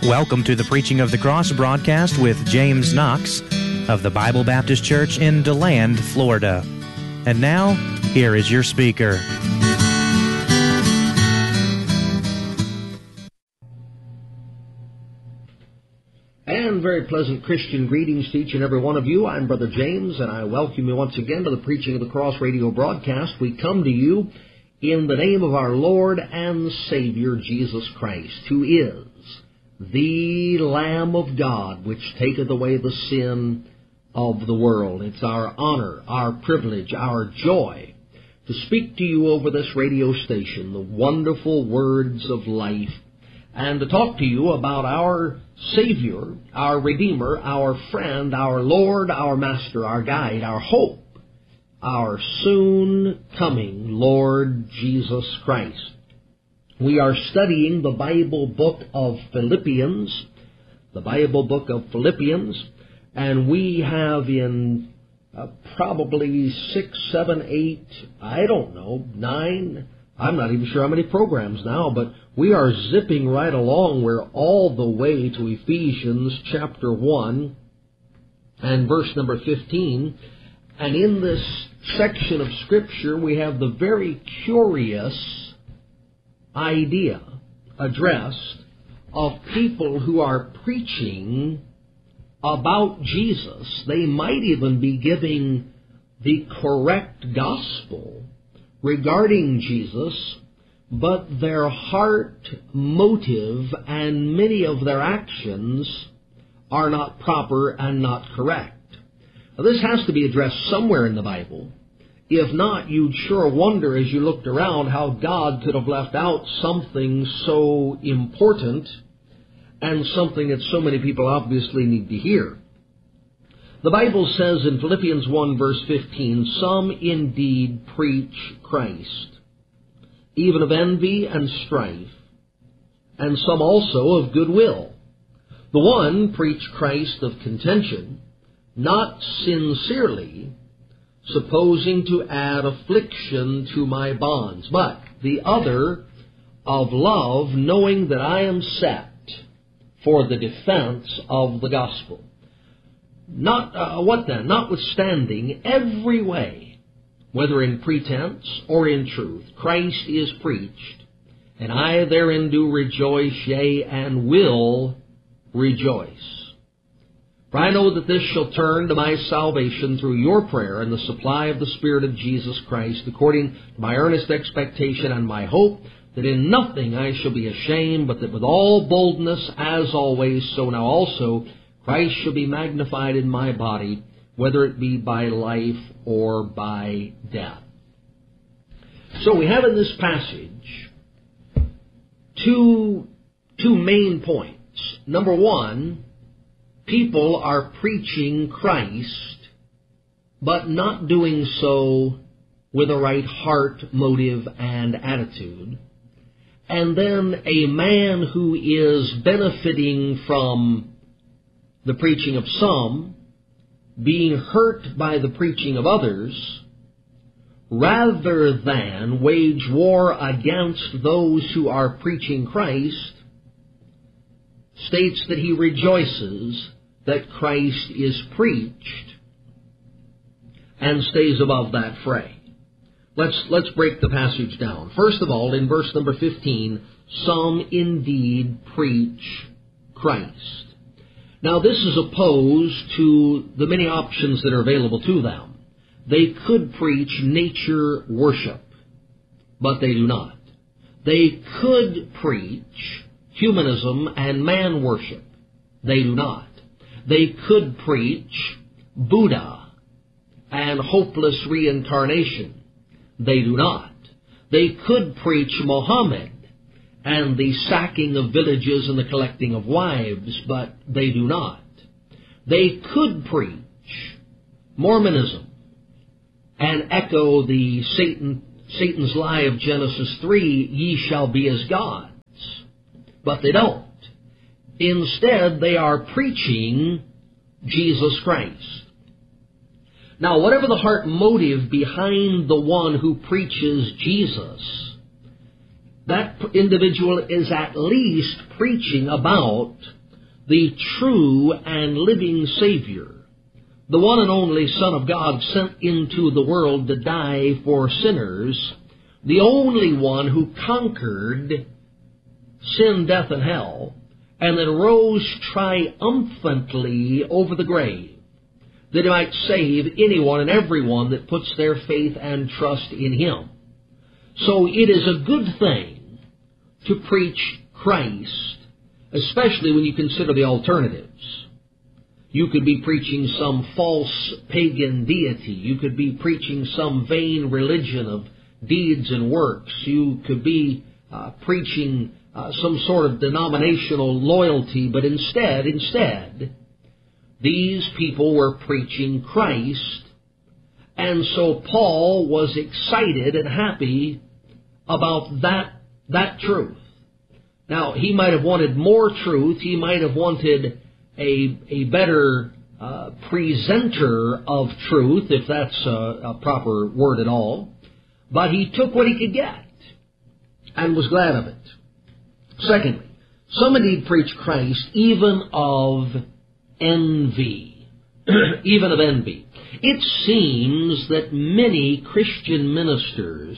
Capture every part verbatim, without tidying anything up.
Welcome to the Preaching of the Cross broadcast with James Knox of the Bible Baptist Church in DeLand, Florida. And now, here is your speaker. And very pleasant Christian greetings to each and every one of you. I'm Brother James, and I welcome you once again to the Preaching of the Cross radio broadcast. We come to you in the name of our Lord and Savior, Jesus Christ, who is the Lamb of God, which taketh away the sin of the world. It's our honor, our privilege, our joy to speak to you over this radio station, the wonderful words of life, and to talk to you about our Savior, our Redeemer, our friend, our Lord, our Master, our Guide, our hope, our soon-coming Lord Jesus Christ. We are studying the Bible book of Philippians, the Bible book of Philippians, and we have in uh, probably six, seven, eight, I don't know, nine, I'm not even sure how many programs now, but we are zipping right along. We're all the way to Ephesians chapter one and verse number fifteen. And in this section of Scripture, we have the very curious idea addressed of people who are preaching about Jesus. They might even be giving the correct gospel regarding Jesus, but their heart motive and many of their actions are not proper and not correct. Now, this has to be addressed somewhere in the Bible. If not, you'd sure wonder as you looked around how God could have left out something so important and something that so many people obviously need to hear. The Bible says in Philippians one verse fifteen, "Some indeed preach Christ, even of envy and strife, and some also of goodwill. The one preach Christ of contention, not sincerely, supposing to add affliction to my bonds, but the other of love, knowing that I am set for the defense of the gospel." Not, uh, what then? Notwithstanding every way, whether in pretense or in truth, Christ is preached, and I therein do rejoice, yea, and will rejoice. For I know that this shall turn to my salvation through your prayer and the supply of the Spirit of Jesus Christ, according to my earnest expectation and my hope, that in nothing I shall be ashamed, but that with all boldness, as always, so now also, Christ shall be magnified in my body, whether it be by life or by death. So we have in this passage two, two main points. Number one, people are preaching Christ, but not doing so with a right heart, motive, and attitude. And then a man who is benefiting from the preaching of some, being hurt by the preaching of others, rather than wage war against those who are preaching Christ, states that he rejoices that Christ is preached and stays above that fray. Let's, let's break the passage down. First of all, in verse number fifteen, some indeed preach Christ. Now, this is opposed to the many options that are available to them. They could preach nature worship, but they do not. They could preach humanism and man worship. They do not. They could preach Buddha and hopeless reincarnation. They do not. They could preach Mohammed and the sacking of villages and the collecting of wives, but they do not. They could preach Mormonism and echo the Satan, Satan's lie of Genesis three, "Ye shall be as gods," but they don't. Instead, they are preaching Jesus Christ. Now, whatever the heart motive behind the one who preaches Jesus, that individual is at least preaching about the true and living Savior, the one and only Son of God sent into the world to die for sinners, the only one who conquered sin, death, and hell, and then rose triumphantly over the grave, that He might save anyone and everyone that puts their faith and trust in Him. So it is a good thing to preach Christ, especially when you consider the alternatives. You could be preaching some false pagan deity. You could be preaching some vain religion of deeds and works. You could be uh, preaching uh, some sort of denominational loyalty, but instead, instead, these people were preaching Christ, and so Paul was excited and happy about that, that truth. Now, he might have wanted more truth. He might have wanted a, a better uh, presenter of truth, if that's a, a proper word at all. But he took what he could get and was glad of it. Secondly, some indeed preach Christ even of envy. Even of envy. It seems that many Christian ministers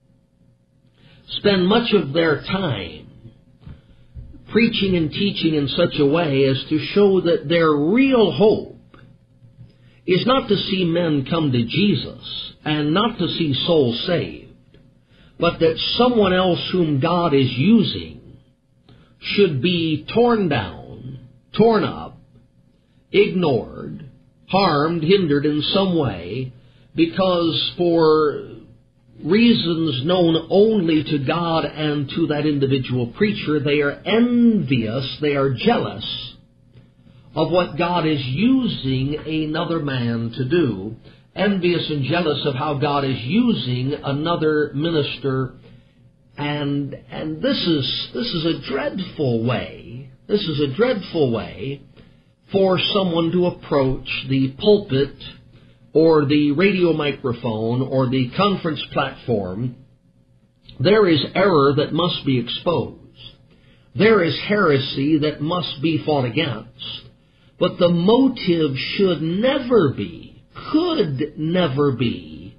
spend much of their time preaching and teaching in such a way as to show that their real hope is not to see men come to Jesus and not to see souls saved, but that someone else whom God is using should be torn down, torn up, ignored, harmed, hindered in some way, because for reasons known only to God and to that individual preacher, they are envious, they are jealous of what God is using another man to do, envious and jealous of how God is using another minister, and and this is this is a dreadful way, this is a dreadful way for someone to approach the pulpit or the radio microphone or the conference platform. There is error that must be exposed. There is heresy that must be fought against. But the motive should never be, could never be,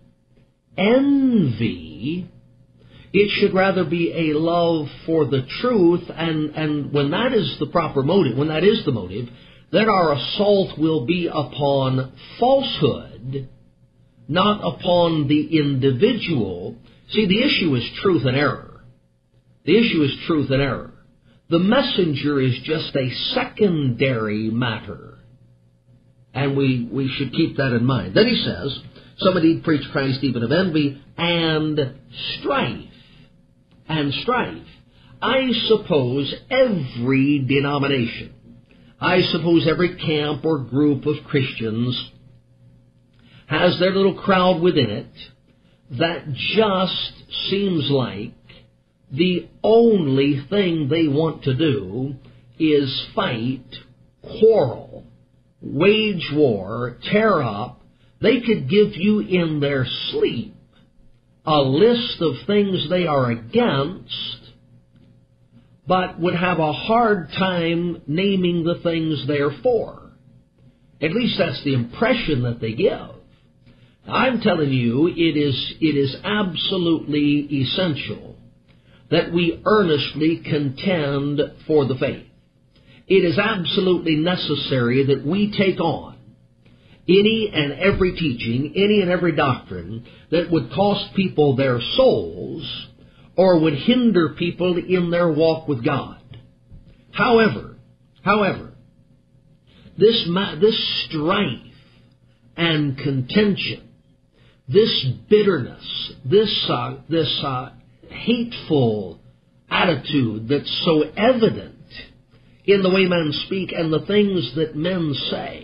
envy. It should rather be a love for the truth, and, and when that is the proper motive, when that is the motive, then our assault will be upon falsehood, not upon the individual. See, the issue is truth and error. The issue is truth and error. The messenger is just a secondary matter. And we, we should keep that in mind. Then he says, some indeed preach Christ even of envy and strife. And strife. I suppose every denomination, I suppose every camp or group of Christians has their little crowd within it that just seems like the only thing they want to do is fight, quarrel, wage war, tear up. They could give you in their sleep a list of things they are against, but would have a hard time naming the things they're for. At least that's the impression that they give. I'm telling you, it is, it is absolutely essential that we earnestly contend for the faith. It is absolutely necessary that we take on any and every teaching, any and every doctrine that would cost people their souls or would hinder people in their walk with God. However, however, this, this strife and contention, this bitterness, this, uh, this uh, hateful attitude that's so evident in the way men speak and the things that men say,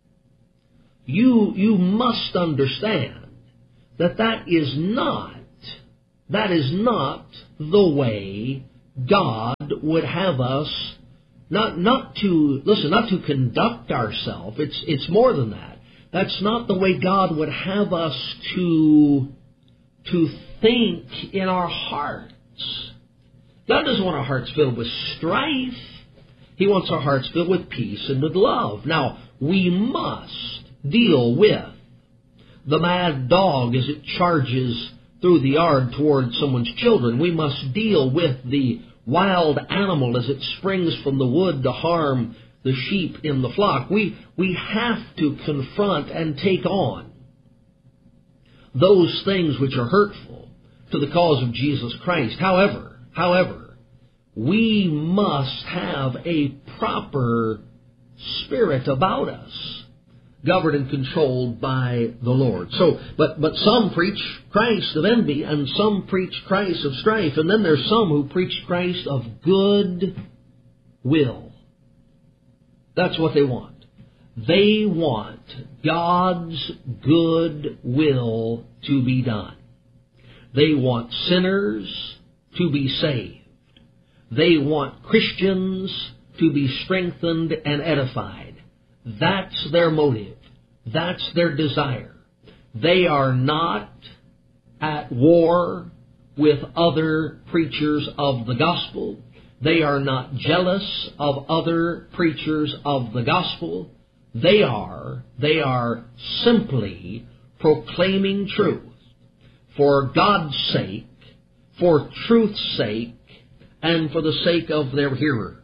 you, you must understand that that is not, that is not the way God would have us, not, not to, listen, not to conduct ourselves. It's, it's more than that. That's not the way God would have us to, to think in our hearts. God doesn't want our hearts filled with strife. He wants our hearts filled with peace and with love. Now, we must deal with the mad dog as it charges through the yard toward someone's children. We must deal with the wild animal as it springs from the wood to harm the sheep in the flock. We, we have to confront and take on those things which are hurtful to the cause of Jesus Christ. However, however, we must have a proper spirit about us, governed and controlled by the Lord. So, but, but some preach Christ of envy, and some preach Christ of strife, and then there's some who preach Christ of good will. That's what they want. They want God's good will to be done. They want sinners to be saved. They want Christians to be strengthened and edified. That's their motive. That's their desire. They are not at war with other preachers of the gospel. They are not jealous of other preachers of the gospel. They are, they are simply proclaiming truth for God's sake, for truth's sake, and for the sake of their hearers.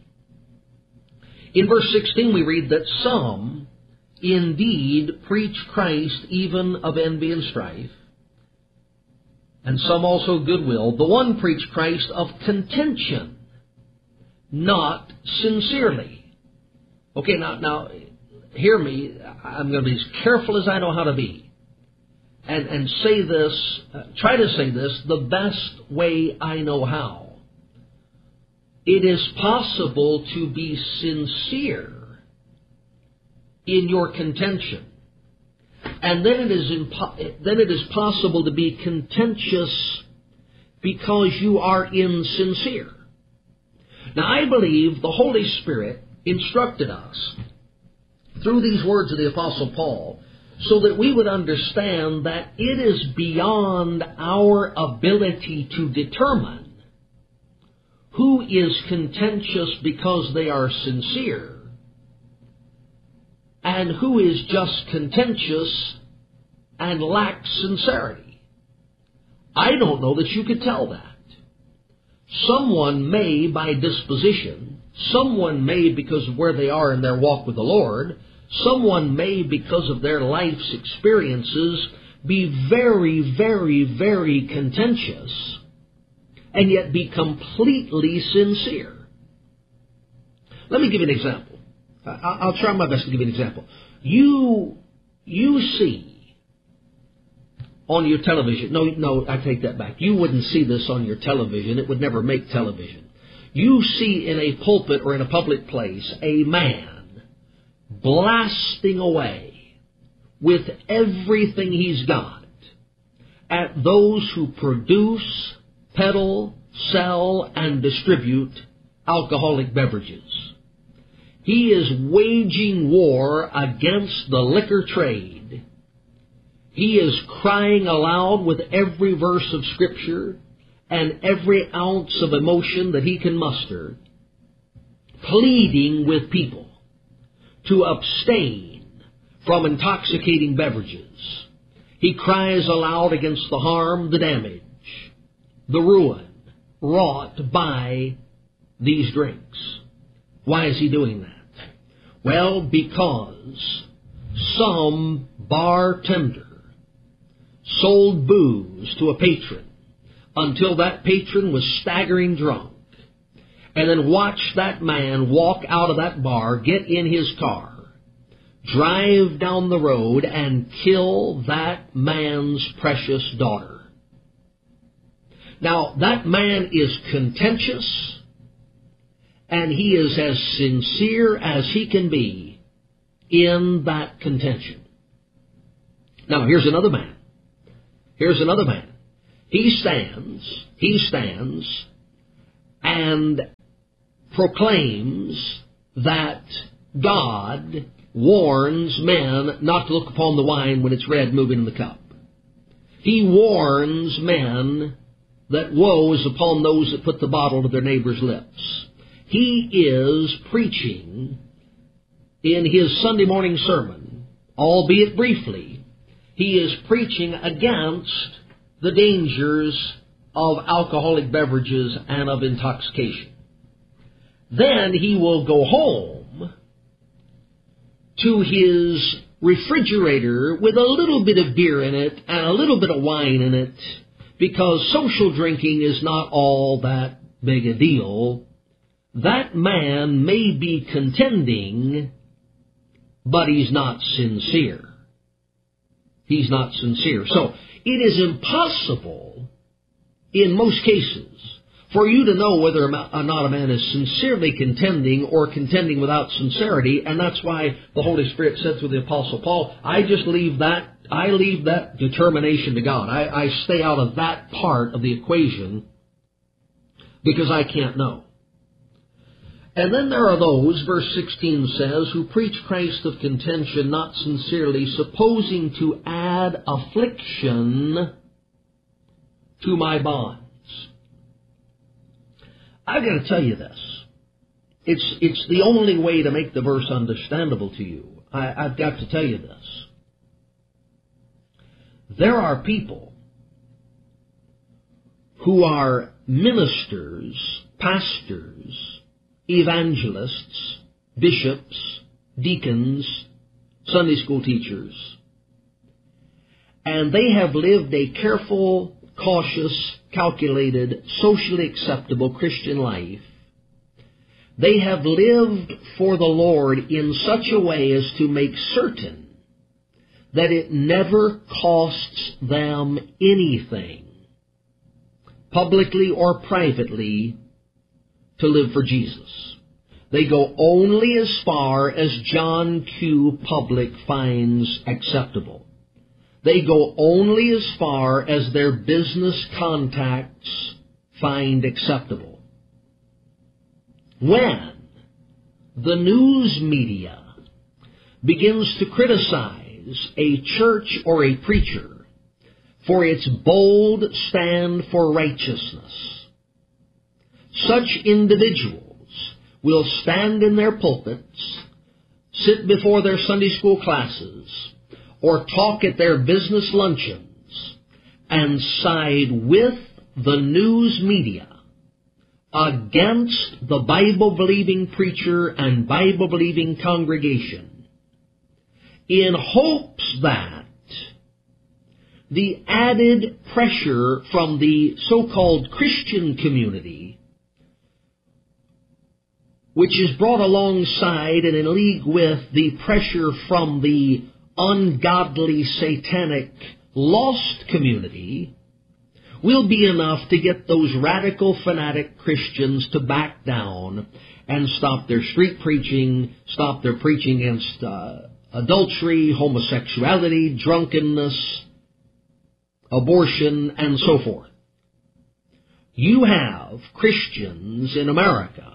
In verse sixteen we read that some indeed preach Christ even of envy and strife, and some also goodwill. The one preach Christ of contention, not sincerely. Okay, now, now, hear me. I'm going to be as careful as I know how to be, and and say this. Uh, try to say this the best way I know how. It is possible to be sincere in your contention, and then it is impo- then it is possible to be contentious because you are insincere. Now, I believe the Holy Spirit instructed us through these words of the Apostle Paul so that we would understand that it is beyond our ability to determine who is contentious because they are sincere and who is just contentious and lacks sincerity. I don't know that you could tell that. Someone may, by disposition, someone may because of where they are in their walk with the Lord, someone may because of their life's experiences be very, very, very contentious and yet be completely sincere. Let me give you an example. I'll try my best to give you an example. You, you see on your television, no, no, I take that back. You wouldn't see this on your television. It would never make television. You see in a pulpit or in a public place a man blasting away with everything he's got at those who produce, peddle, sell, and distribute alcoholic beverages. He is waging war against the liquor trade. He is crying aloud with every verse of Scripture and every ounce of emotion that he can muster, pleading with people to abstain from intoxicating beverages. He cries aloud against the harm, the damage, the ruin wrought by these drinks. Why is he doing that? Well, because some bartender sold booze to a patron until that patron was staggering drunk, and then watched that man walk out of that bar, get in his car, drive down the road, and kill that man's precious daughter. Now, that man is contentious, and he is as sincere as he can be in that contention. Now, here's another man. Here's another man. He stands, he stands and proclaims that God warns men not to look upon the wine when it's red moving in the cup. He warns men that woe is upon those that put the bottle to their neighbor's lips. He is preaching in his Sunday morning sermon, albeit briefly, he is preaching against the dangers of alcoholic beverages and of intoxication. Then he will go home to his refrigerator with a little bit of beer in it and a little bit of wine in it, because social drinking is not all that big a deal. That man may be contending, but he's not sincere. He's not sincere. So it is impossible, in most cases, for you to know whether or not a man is sincerely contending or contending without sincerity, and that's why the Holy Spirit said through the Apostle Paul, I just leave that, I leave that determination to God. I, I stay out of that part of the equation because I can't know. And then there are those, verse sixteen says, who preach Christ of contention not sincerely, supposing to add affliction to my bonds. I've got to tell you this. It's, it's the only way to make the verse understandable to you. I, I've got to tell you this. There are people who are ministers, pastors, evangelists, bishops, deacons, Sunday school teachers, and they have lived a careful, cautious, calculated, socially acceptable Christian life. They have lived for the Lord in such a way as to make certain that it never costs them anything, publicly or privately, to live for Jesus. They go only as far as John Q. Public finds acceptable. They go only as far as their business contacts find acceptable. When the news media begins to criticize a church or a preacher for its bold stand for righteousness, such individuals will stand in their pulpits, sit before their Sunday school classes, or talk at their business luncheons, and side with the news media against the Bible-believing preacher and Bible-believing congregation, in hopes that the added pressure from the so-called Christian community, which is brought alongside and in league with the pressure from the ungodly, satanic, lost community, will be enough to get those radical, fanatic Christians to back down and stop their street preaching, stop their preaching against uh, adultery, homosexuality, drunkenness, abortion, and so forth. You have Christians in America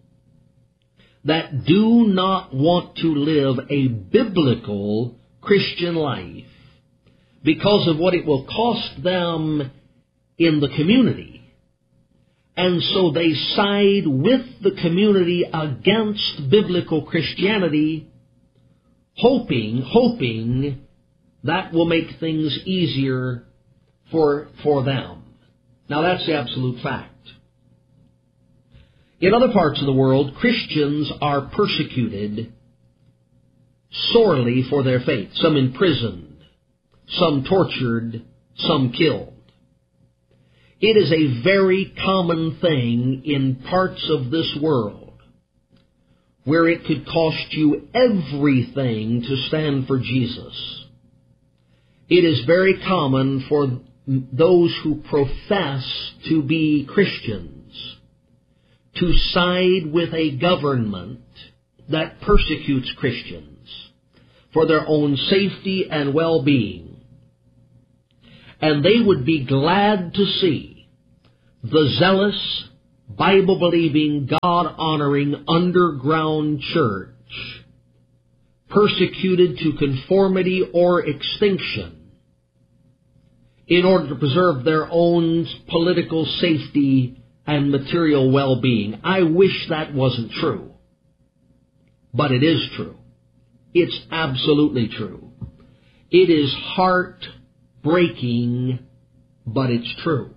that do not want to live a biblical Christian life because of what it will cost them in the community. And so they side with the community against biblical Christianity, hoping, hoping that will make things easier for, for them. Now that's the absolute fact. In other parts of the world, Christians are persecuted sorely for their faith. Some imprisoned, some tortured, some killed. It is a very common thing in parts of this world where it could cost you everything to stand for Jesus. It is very common for those who profess to be Christians to side with a government that persecutes Christians for their own safety and well-being. And they would be glad to see the zealous, Bible-believing, God-honoring underground church persecuted to conformity or extinction in order to preserve their own political safety and material well-being. I wish that wasn't true. But it is true. It's absolutely true. It is heart-breaking, but it's true.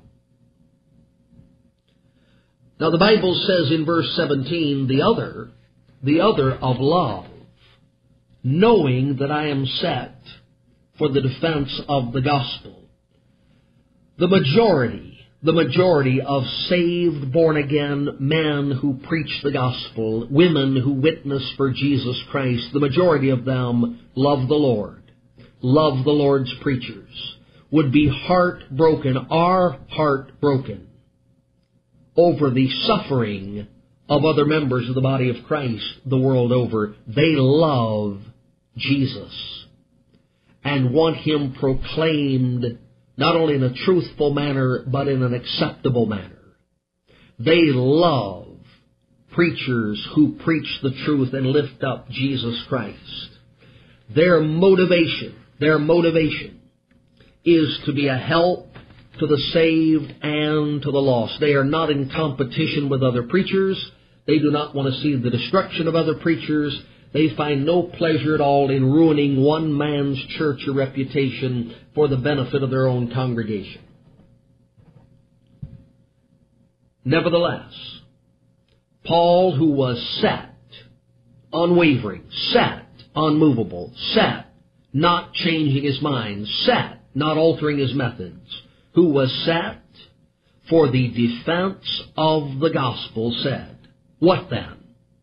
Now the Bible says in verse seventeen, the other, the other of love, knowing that I am set for the defense of the gospel. The majority, the majority of saved, born-again men who preach the gospel, women who witness for Jesus Christ, the majority of them love the Lord, love the Lord's preachers, would be heartbroken, are heartbroken over the suffering of other members of the body of Christ the world over. They love Jesus and want Him proclaimed not only in a truthful manner, but in an acceptable manner. They love preachers who preach the truth and lift up Jesus Christ. Their motivation, their motivation is to be a help to the saved and to the lost. They are not in competition with other preachers. They do not want to see the destruction of other preachers. They find no pleasure at all in ruining one man's church or reputation for the benefit of their own congregation. Nevertheless, Paul, who was set, unwavering, set, unmovable, set, not changing his mind, set, not altering his methods, who was set for the defense of the gospel, said, what then?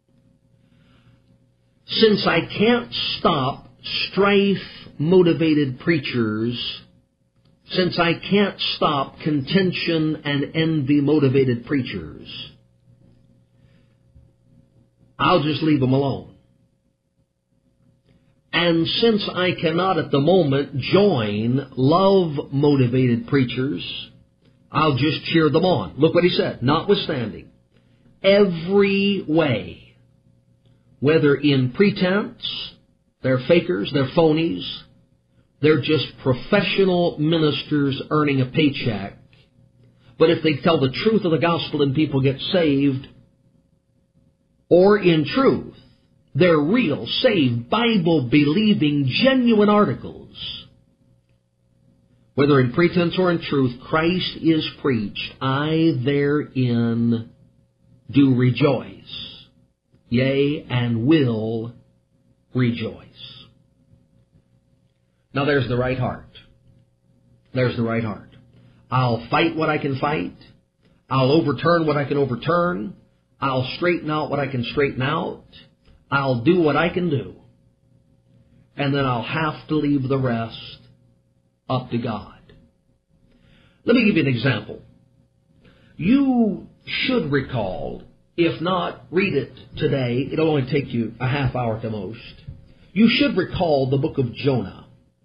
Since I can't stop strife-motivated preachers, since I can't stop contention and envy-motivated preachers, I'll just leave them alone. And since I cannot at the moment join love-motivated preachers, I'll just cheer them on. Look what he said, notwithstanding, every way, whether in pretense, they're fakers, they're phonies, they're just professional ministers earning a paycheck. But if they tell the truth of the gospel and people get saved, or in truth, they're real, saved, Bible-believing, genuine articles. Whether in pretense or in truth, Christ is preached, I therein do rejoice. Yea, and will rejoice. Now there's the right heart. There's the right heart. I'll fight what I can fight. I'll overturn what I can overturn. I'll straighten out what I can straighten out. I'll do what I can do. And then I'll have to leave the rest up to God. Let me give you an example. You should recall, if not, read it today. It'll only take you a half hour at the most. You should recall the book of Jonah.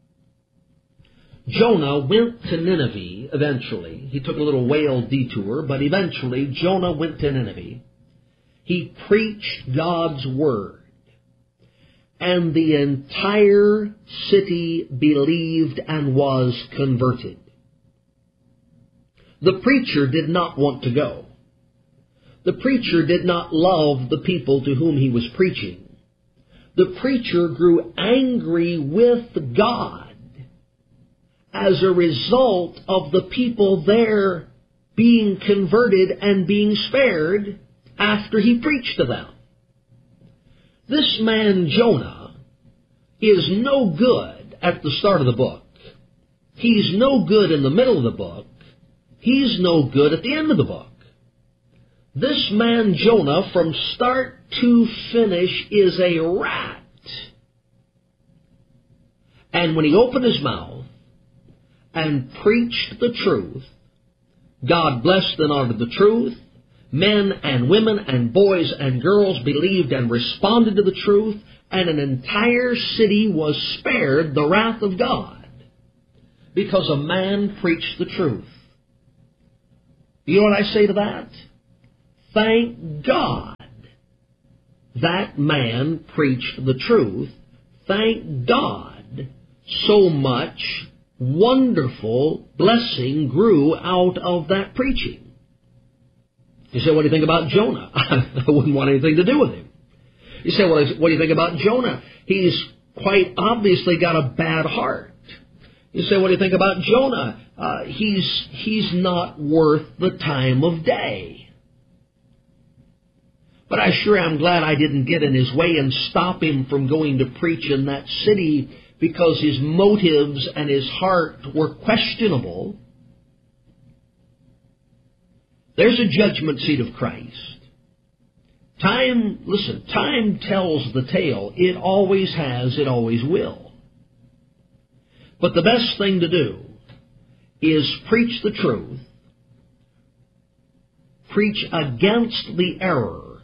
Jonah went to Nineveh eventually. He took a little whale detour, but eventually Jonah went to Nineveh. He preached God's word. And the entire city believed and was converted. The preacher did not want to go. The preacher did not love the people to whom he was preaching. The preacher grew angry with God as a result of the people there being converted and being spared after he preached to them. This man Jonah is no good at the start of the book. He's no good in the middle of the book. He's no good at the end of the book. This man Jonah, from start to finish, is a rat. And when he opened his mouth and preached the truth, God blessed and honored the truth. Men and women and boys and girls believed and responded to the truth, and an entire city was spared the wrath of God because a man preached the truth. You know what I say to that? Thank God that man preached the truth. Thank God so much wonderful blessing grew out of that preaching. You say, what do you think about Jonah? I wouldn't want anything to do with him. You say, what do you think about Jonah? He's quite obviously got a bad heart. You say, what do you think about Jonah? Uh, he's, he's not worth the time of day. But I sure am glad I didn't get in his way and stop him from going to preach in that city, because his motives and his heart were questionable. There's a judgment seat of Christ. Time, listen, time tells the tale. It always has, it always will. But the best thing to do is preach the truth, preach against the error,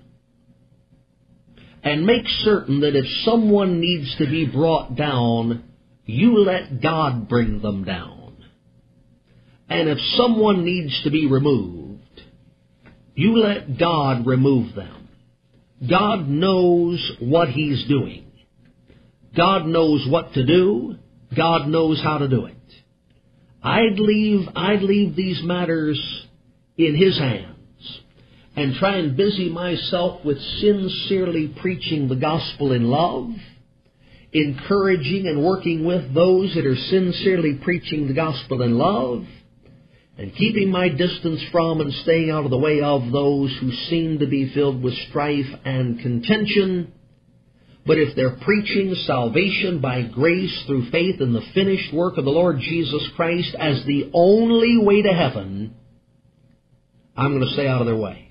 and make certain that if someone needs to be brought down, you let God bring them down. And if someone needs to be removed, you let God remove them. God knows what He's doing. God knows what to do. God knows how to do it. I'd leave, I'd leave these matters in His hands and try and busy myself with sincerely preaching the gospel in love, encouraging and working with those that are sincerely preaching the gospel in love, and keeping my distance from and staying out of the way of those who seem to be filled with strife and contention. But if they're preaching salvation by grace through faith in the finished work of the Lord Jesus Christ as the only way to heaven, I'm going to stay out of their way.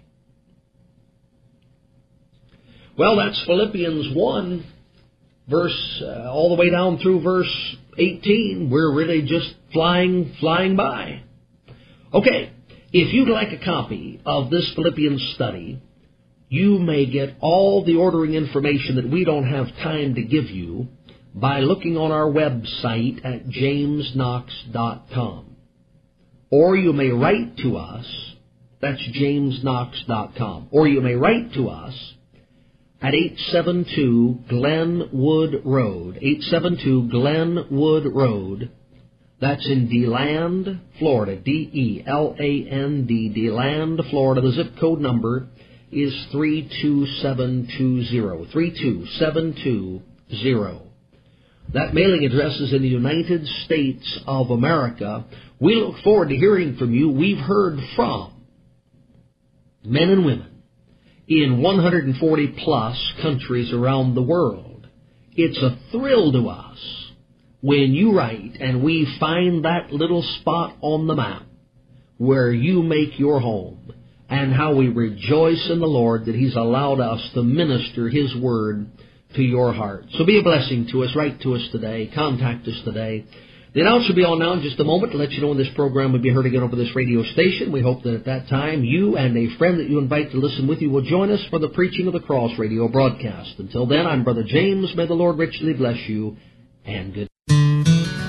Well, that's Philippians one, verse uh, all the way down through verse eighteen. We're really just flying, flying by. Okay, if you'd like a copy of this Philippians study, you may get all the ordering information that we don't have time to give you by looking on our website at james knox dot com. Or you may write to us, that's james knox dot com. Or you may write to us at eight seven two Glenwood Road, eight seven two Glenwood Road. That's in DeLand, Florida, D E L A N D, DeLand, Florida. The zip code number is three two seven two zero, three two seven two zero. That mailing address is in the United States of America. We look forward to hearing from you. We've heard from men and women in one hundred forty plus countries around the world. It's a thrill to us when you write and we find that little spot on the map where you make your home, and how we rejoice in the Lord that He's allowed us to minister His Word to your heart. So be a blessing to us. Write to us today. Contact us today. The announcer will be on now in just a moment to let you know when this program will be heard again over this radio station. We hope that at that time you and a friend that you invite to listen with you will join us for the preaching of the Cross radio broadcast. Until then, I'm Brother James. May the Lord richly bless you, and good